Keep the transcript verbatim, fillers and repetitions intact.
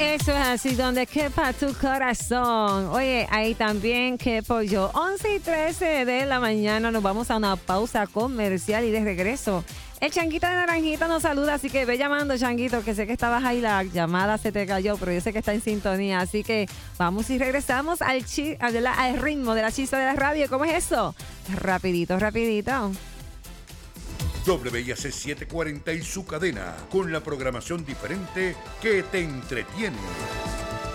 Eso es así, donde quepa tu corazón. Oye, ahí también quepo yo. once y trece de la mañana nos vamos a una pausa comercial y de regreso. El Changuito de Naranjita nos saluda, así que ve llamando, Changuito, que sé que estabas ahí, la llamada se te cayó, pero yo sé que está en sintonía. Así que vamos y regresamos al, chi, al, al ritmo de la chispa de la radio. ¿Cómo es eso? Rapidito, rapidito. W I A C setecientos cuarenta y su cadena, con la programación diferente que te entretiene.